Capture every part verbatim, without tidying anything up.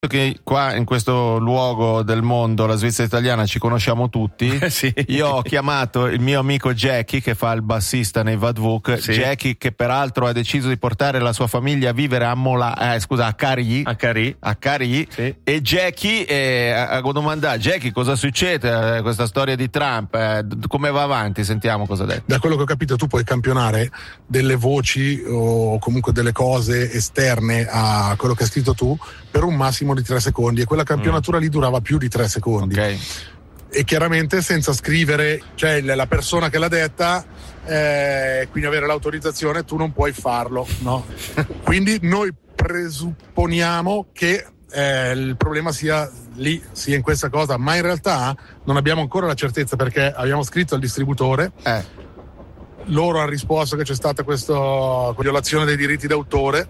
che qua in questo luogo del mondo, la Svizzera italiana, ci conosciamo tutti. Sì. Io ho chiamato il mio amico Jackie, che fa il bassista nei Vadvuk. Sì. Jackie, che peraltro ha deciso di portare la sua famiglia a vivere a Mola, eh, scusa, a Cari. A Cari. A Cari. Sì. E Jackie eh, ha domandato: Jackie, cosa succede? Eh, questa storia di Trump, eh, come va avanti? Sentiamo cosa ha detto. Da quello che ho capito, tu puoi campionare delle voci o comunque delle cose esterne a quello che hai scritto tu per un massimo di tre secondi, e quella campionatura mm. lì durava più di tre secondi. Ok. E chiaramente senza scrivere, cioè la persona che l'ha detta, eh, quindi avere l'autorizzazione, tu non puoi farlo, no? Quindi noi presupponiamo che eh, il problema sia lì, sia in questa cosa, ma in realtà non abbiamo ancora la certezza, perché abbiamo scritto al distributore, Eh. loro hanno risposto che c'è stata questa violazione dei diritti d'autore,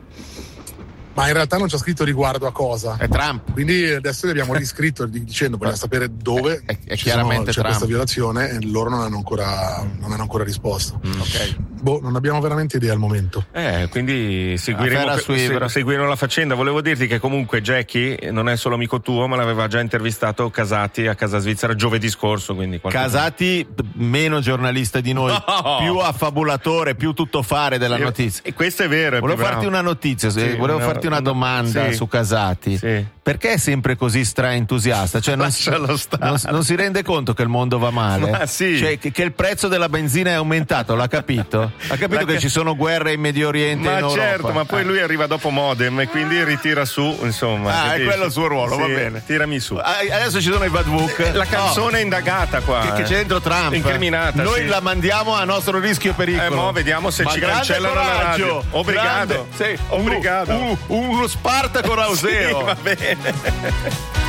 ma in realtà non c'è scritto riguardo a cosa. È Trump. Quindi adesso li abbiamo riscritto dicendo vogliamo sapere dove è, è ci chiaramente sono, c'è Trump. questa violazione, e loro non hanno ancora, non hanno ancora risposto. Mm, ok. Boh, non abbiamo veramente idea al momento. Eh, quindi seguiremo, se, seguiremo la faccenda. Volevo dirti che comunque Jackie non è solo amico tuo, ma l'aveva già intervistato Casati a Casa Svizzera giovedì scorso. Quindi Casati meno giornalista di noi, no. più affabulatore, più tuttofare della e, notizia. E questo è vero. È volevo farti una notizia, sì, volevo una, farti una domanda sì. su Casati. Sì. Perché è sempre così stra-entusiasta? Cioè non, non, non si rende conto che il mondo va male? Ma sì. Cioè che, che il prezzo della benzina è aumentato, l'ha capito? Ha capito la che ca- ci sono guerre in Medio Oriente ma e in Europa? Certo, ma poi lui arriva dopo Modem e quindi ritira su, insomma. Ah, capisci? è quello il suo ruolo, sì, va bene. Tirami su. Adesso ci sono i Vadvuk. La canzone è indagata qua. Che, che c'è dentro Trump. Incriminata. Noi sì. la mandiamo a nostro rischio e pericolo. Eh, mo vediamo se ma ci cancellano la radio. Obrigado. Sì, Obrigado. Un, un, uno Spartaco Rauseo. Sì, va bene.